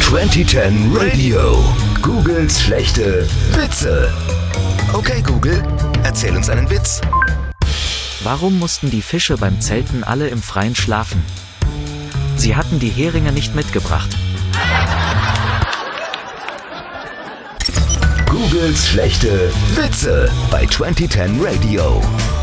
2010 Radio. Googles schlechte Witze. Okay, Google, erzähl uns einen Witz. Warum mussten die Fische beim Zelten alle im Freien schlafen? Sie hatten die Heringe nicht mitgebracht. Googles schlechte Witze bei 2010 Radio.